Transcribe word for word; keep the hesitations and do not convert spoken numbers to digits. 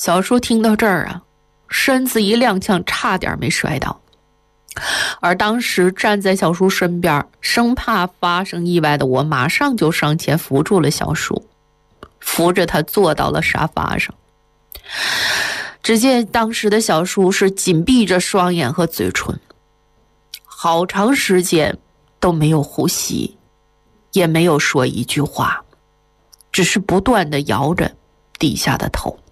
小叔听到这儿啊，身子一踉跄，差点没摔倒。而当时站在小叔身边，生怕发生意外的我，马上就上前扶住了小叔，扶着他坐到了沙发上。只见当时的小叔是紧闭着双眼和嘴唇，好长时间都没有呼吸，也没有说一句话，只是不断地摇着低下的头。